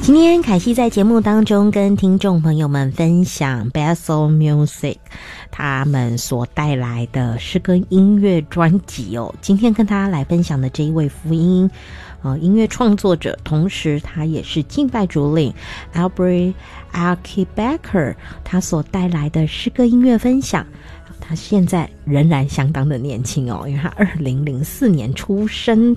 今天凯西在节目当中跟听众朋友们分享 Bethel Music 他们所带来的诗歌音乐专辑哦。今天跟大家来分享的这一位福音音乐创作者，同时他也是敬拜主领 Albert Alkebecker 他所带来的诗歌音乐分享。他现在仍然相当的年轻哦，因为他2004年出生